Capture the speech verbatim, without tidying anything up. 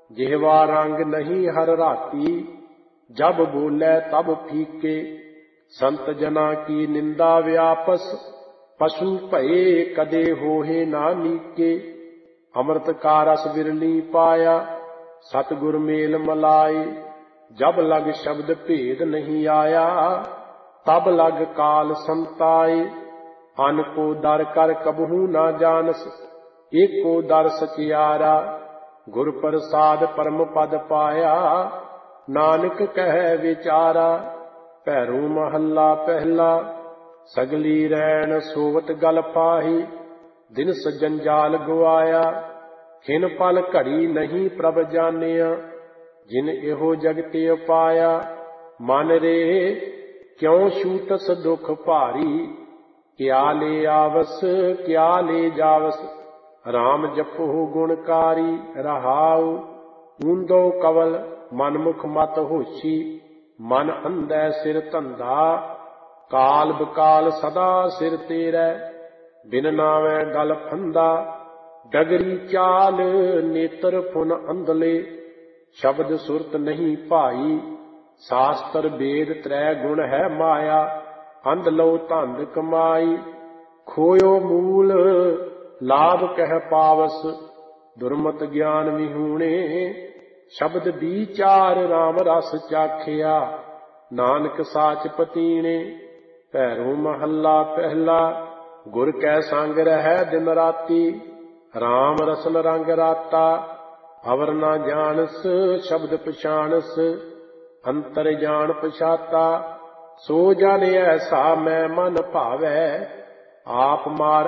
ਜਿਹਵਾ रंग नहीं हर राती, जब बोले तब फीके। संत जना की निंदा व्यापस, पशु भये कदे होहे ना नीके। अमृत का रस बिरली पाया, सतगुर मेल मलाए। जब लग शब्द भेद नहीं आया, तब लग काल संताए। अन को दर कर कबहू ना जानस, एको दर सचियारा। गुर प्रसाद परम पद पाया, नानक कह विचारा। भैरो महला पहला, सगली रैन सोवत गल पाही। दिन सजंजाल गुआया, खिन पल घड़ी नहीं प्रभ जानिया। जिन एहो जगते पाया, मन रे क्यों छूटस दुख भारी। क्या ले आवस क्या ले जावस, राम जपो गुणकारी। रहाउ ऊंदो कवल मन मुख मत होशी। मन अंधै सिर धंधा, काल बकाल सदा सिर तेरै। बिन नावै गल फंदा, डगरी चाल नेत्र फुन अंधले। शब्द सुरत नहीं भाई, शास्त्र वेद त्रै गुण है माया। अंध लो धंध कमाई, खोयो मूल लाभ कह पावस। दुर्मत ज्ञान विहूणे, शब्द विचार राम रस चाखिया। नानक साच पतीने, भैरो महला पहला। गुर कै संग रहै दिन राती, राम रसन रंग राता। अवर ना जानस शब्द पछाणस, अंतर जान पछाता। सो जन ऐसा मैं मन भावै, आप मार